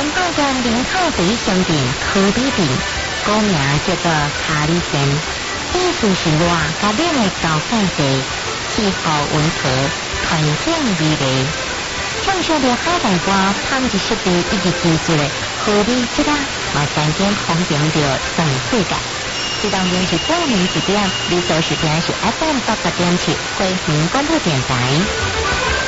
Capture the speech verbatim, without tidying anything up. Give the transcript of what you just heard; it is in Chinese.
高县人口第一乡镇科比镇，古名叫做卡里县，意思是热甲冷的交界地，气候温和，环境美丽。畅销的海带瓜、汤吉湿地以及技术的科比这个，嘛曾经轰动着全世界。这当中是过年一点，你所收听的是 F M 八八点七，回民广播电台。